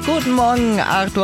Guten Morgen,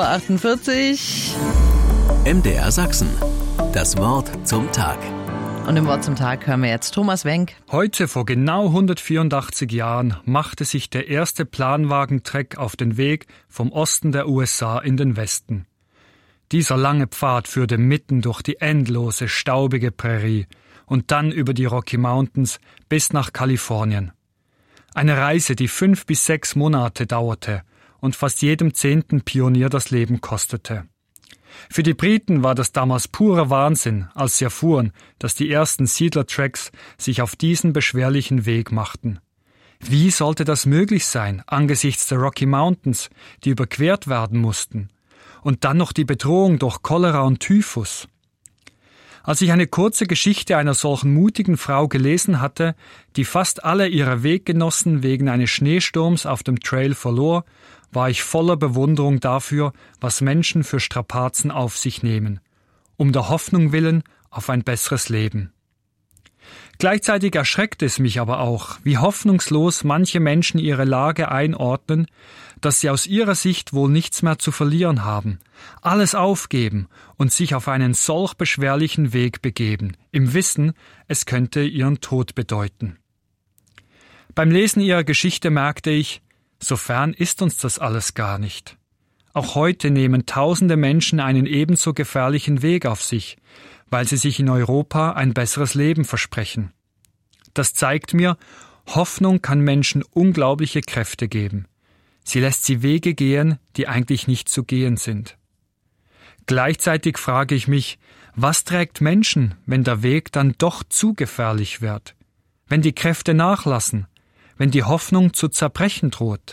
8:48 Uhr. MDR Sachsen. Das Wort zum Tag. Und im Wort zum Tag hören wir jetzt Thomas Wenck. Heute vor genau 184 Jahren machte sich der erste Planwagentrek auf den Weg vom Osten der USA in den Westen. Dieser lange Pfad führte mitten durch die endlose, staubige Prärie und dann über die Rocky Mountains bis nach Kalifornien. Eine Reise, die 5 bis 6 Monate dauerte und fast jedem 10. Pionier das Leben kostete. Für die Briten war das damals purer Wahnsinn, als sie erfuhren, dass die ersten Siedlertreks sich auf diesen beschwerlichen Weg machten. Wie sollte das möglich sein, angesichts der Rocky Mountains, die überquert werden mussten? Und dann noch die Bedrohung durch Cholera und Typhus. Als ich eine kurze Geschichte einer solchen mutigen Frau gelesen hatte, die fast alle ihrer Weggenossen wegen eines Schneesturms auf dem Trail verlor, war ich voller Bewunderung dafür, was Menschen für Strapazen auf sich nehmen, um der Hoffnung willen auf ein besseres Leben. Gleichzeitig erschreckte es mich aber auch, wie hoffnungslos manche Menschen ihre Lage einordnen, dass sie aus ihrer Sicht wohl nichts mehr zu verlieren haben, alles aufgeben und sich auf einen solch beschwerlichen Weg begeben, im Wissen, es könnte ihren Tod bedeuten. Beim Lesen ihrer Geschichte merkte ich, so fern ist uns das alles gar nicht. Auch heute nehmen tausende Menschen einen ebenso gefährlichen Weg auf sich, weil sie sich in Europa ein besseres Leben versprechen. Das zeigt mir, Hoffnung kann Menschen unglaubliche Kräfte geben. Sie lässt sie Wege gehen, die eigentlich nicht zu gehen sind. Gleichzeitig frage ich mich, was trägt Menschen, wenn der Weg dann doch zu gefährlich wird? Wenn die Kräfte nachlassen? Wenn die Hoffnung zu zerbrechen droht?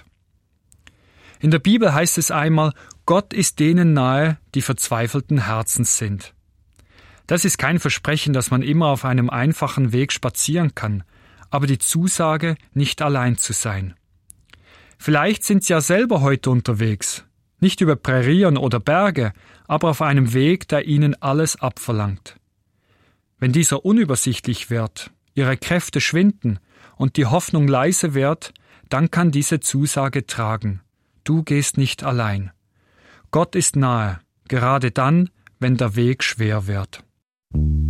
In der Bibel heißt es einmal, Gott ist denen nahe, die verzweifelten Herzens sind. Das ist kein Versprechen, dass man immer auf einem einfachen Weg spazieren kann, aber die Zusage, nicht allein zu sein. Vielleicht sind Sie ja selber heute unterwegs, nicht über Prärien oder Berge, aber auf einem Weg, der Ihnen alles abverlangt. Wenn dieser unübersichtlich wird, Ihre Kräfte schwinden und die Hoffnung leise wird, dann kann diese Zusage tragen. Du gehst nicht allein. Gott ist nahe, gerade dann, wenn der Weg schwer wird.